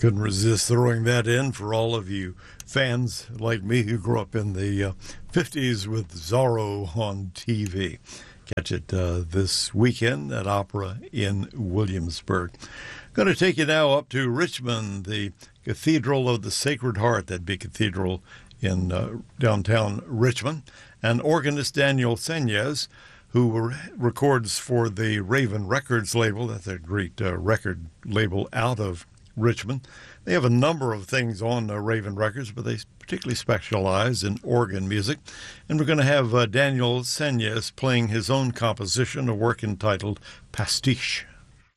Couldn't resist throwing that in for all of you fans like me who grew up in the 50s with Zorro on TV. Catch it this weekend at Opera in Williamsburg. Going to take you now up to Richmond, the Cathedral of the Sacred Heart, that big cathedral in downtown Richmond. And organist Daniel Senyes, who records for the Raven Records label. That's a great record label out of Richmond. They have a number of things on Raven Records, but they particularly specialize in organ music. And we're going to have Daniel Senyes playing his own composition, a work entitled Pastiche.